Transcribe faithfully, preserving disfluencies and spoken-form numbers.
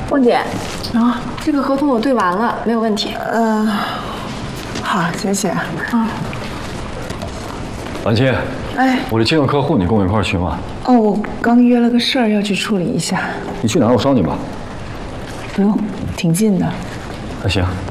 凤姐，啊，这个合同我对完了，没有问题。 嗯、呃，好，谢谢。 嗯。 婉清， 哎， 我这接个客户，你跟我一块儿去吗？ 哦，我刚约了个事儿要去处理一下。 你去哪儿？我捎你吧。 不用，挺近的。 那行，